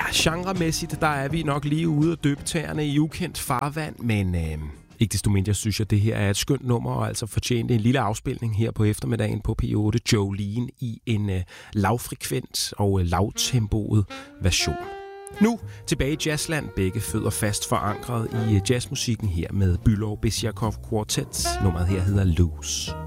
genremæssigt, der er vi nok lige ude og døbe tæerne i ukendt farvand, men ikke desto mindre synes jeg, at det her er et skønt nummer, og altså fortjente en lille afspilning her på eftermiddagen på P8. Jolene i en lavfrekvent og lavtempoet version. Nu tilbage i jazzland, begge fødder fast forankret i jazzmusikken her med Bülow Besiakov Quartet. Nummeret her hedder Loose.